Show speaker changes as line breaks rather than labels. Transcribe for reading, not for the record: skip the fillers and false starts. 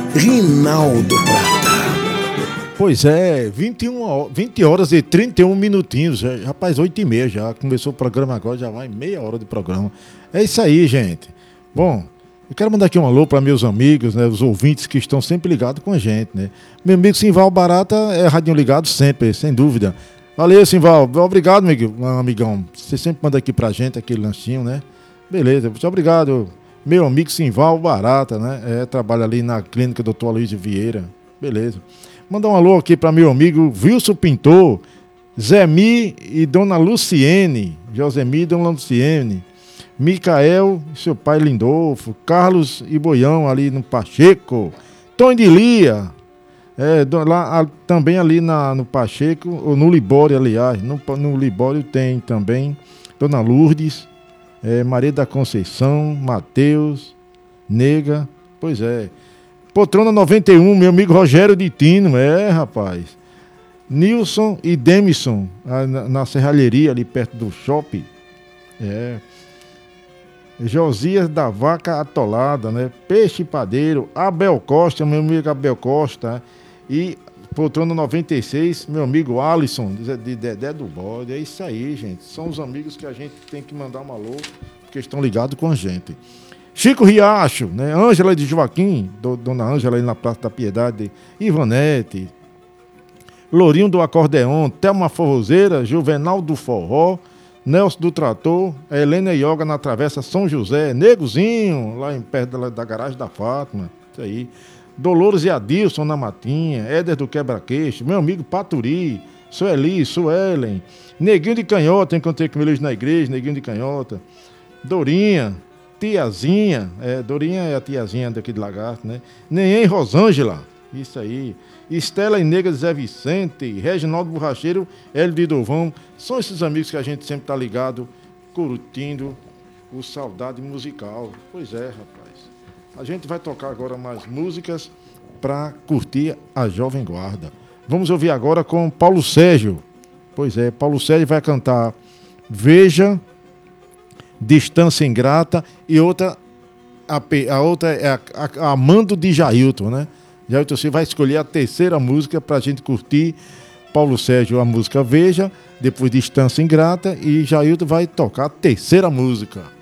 Rinaldo Prata.
Pois é, 20 horas e 31 minutinhos. Rapaz, 8h30 já. Começou o programa agora, já vai meia hora de programa. É isso aí, gente. Bom, eu quero mandar aqui um alô para meus amigos, né, os ouvintes que estão sempre ligados com a gente, né? Meu amigo Simval Barata é radinho ligado sempre, sem dúvida. Valeu, Simval. Obrigado, amigão. Você sempre manda aqui pra gente aquele lanchinho, né? Beleza, muito obrigado. Meu amigo Simval Barata, né? Trabalha ali na clínica Dr. Aloysio Vieira. Beleza. Mandar um alô aqui para meu amigo Wilson Pintor, Zemi e Dona Luciene, Josemi e Dona Luciene, Micael e seu pai Lindolfo, Carlos e Boião ali no Pacheco, Tony de Lia, também ali no Pacheco, ou no Libório, aliás, no Libório tem também Dona Lourdes, Maria da Conceição, Mateus, Nega, pois é. Poltrona 91, meu amigo Rogério de Tino, rapaz. Nilson e Demison, na serralheria ali perto do shopping. Josias da Vaca Atolada, né? Peixe Padeiro, Abel Costa, meu amigo Abel Costa. E poltrona 96, meu amigo Alisson, de Dedé do Bode. É isso aí, gente. São os amigos que a gente tem que mandar um alô, porque estão ligados com a gente. Chico Riacho, né? Ângela de Joaquim, Dona Ângela aí na Praça da Piedade, Ivanete, Lourinho do Acordeon, Thelma Forrozeira, Juvenal do Forró, Nelson do Trator, Helena Ioga na Travessa São José, Negozinho, lá em perto da garagem da Fátima, isso aí. Dolores e Adilson na Matinha, Éder do Quebra-Queixo, meu amigo Paturi, Sueli, Suelen, Neguinho de Canhota, encontrei com eles na igreja, Neguinho de Canhota, Dorinha, Tiazinha, Dorinha é a tiazinha daqui de Lagarto, né? Neném Rosângela, isso aí. Estela e Nega de Zé Vicente, Reginaldo Borracheiro, Hélio de Dovão, são esses amigos que a gente sempre tá ligado, curtindo o Saudade Musical. Pois é, rapaz. A gente vai tocar agora mais músicas para curtir a Jovem Guarda. Vamos ouvir agora com Paulo Sérgio. Pois é, Paulo Sérgio vai cantar Veja, Distância Ingrata e outra, a outra é Amando de Jailton, né? Jailton, você vai escolher a terceira música para a gente curtir. Paulo Sérgio, a música Veja, depois Distância Ingrata, e Jailton vai tocar a terceira música.